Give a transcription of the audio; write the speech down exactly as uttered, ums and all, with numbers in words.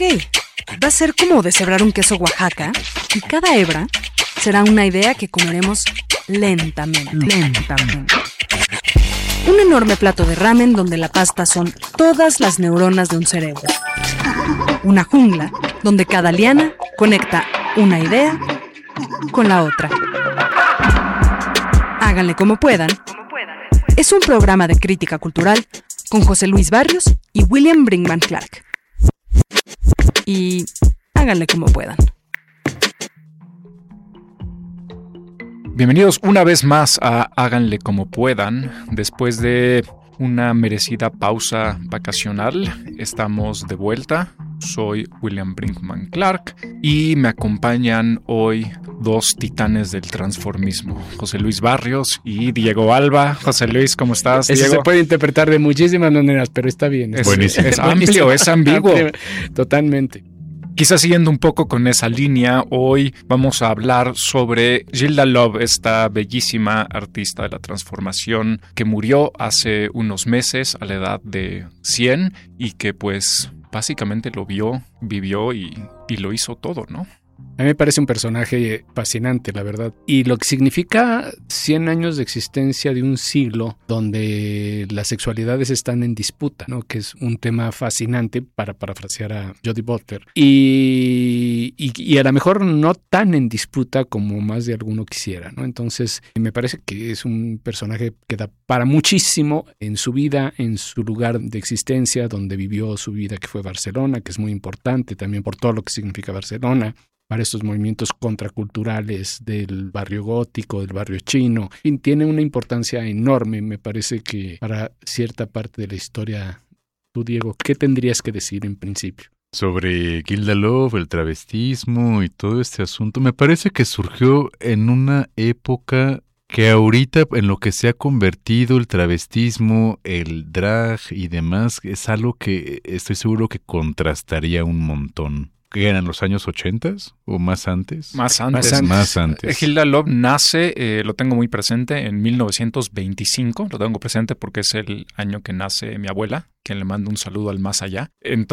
va a ser como deshebrar un queso Oaxaca y cada hebra será una idea que comeremos lentamente. Lentamente. Un enorme plato de ramen donde la pasta son todas las neuronas de un cerebro. Una jungla donde cada liana conecta una idea con la otra. Háganle como puedan. Es un programa de crítica cultural con José Luis Barrios y William Brinkman Clark. Y háganle como puedan. Bienvenidos una vez más a Háganle como puedan. Después de una merecida pausa vacacional, estamos de vuelta. Soy William Brinkman Clark y me acompañan hoy dos titanes del transformismo, José Luis Barrios y Diego Alba. José Luis, ¿cómo estás, Eso Diego? se puede interpretar de muchísimas maneras, pero está bien. Es, buenísimo. Es amplio, es ambiguo. Totalmente. Quizás siguiendo un poco con esa línea, hoy vamos a hablar sobre Gilda Love, esta bellísima artista de la transformación que murió hace unos meses a la edad de cien y que pues básicamente lo vio, vivió y, y lo hizo todo, ¿no? A mí me parece un personaje fascinante, la verdad. Y lo que significa cien años de existencia de un siglo donde las sexualidades están en disputa, ¿no? Que es un tema fascinante, para parafrasear a Jodie Butler. Y, y, y a lo mejor no tan en disputa como más de alguno quisiera, ¿no? Entonces, me parece que es un personaje que da para muchísimo en su vida, en su lugar de existencia, donde vivió su vida, que fue Barcelona, que es muy importante también por todo lo que significa Barcelona, para estos movimientos contraculturales del barrio gótico, del barrio chino. Y tiene una importancia enorme, me parece que para cierta parte de la historia. Tú, Diego, ¿qué tendrías que decir en principio? Sobre Gilda Love, el travestismo y todo este asunto, me parece que surgió en una época que ahorita en lo que se ha convertido el travestismo, el drag y demás, es algo que estoy seguro que contrastaría un montón. ¿Qué eran los años ochentas o más antes? Más antes. Más antes. Más antes. Gilda Love nace, eh, lo tengo muy presente, en mil novecientos veinticinco. Lo tengo presente porque es el año que nace mi abuela, que le mando un saludo al más allá. Entonces,